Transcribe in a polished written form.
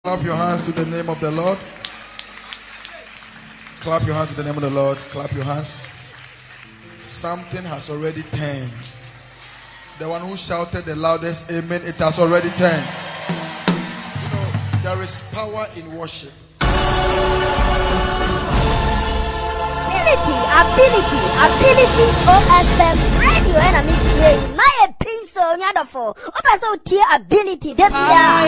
Clap your hands to the name of the Lord. Clap your hands to the name of the Lord. Clap your hands. Something has already turned. The one who shouted the loudest amen, it has already turned. You know, there is power in worship. Ability, OFM radio, and I'm in my opinion, so ability.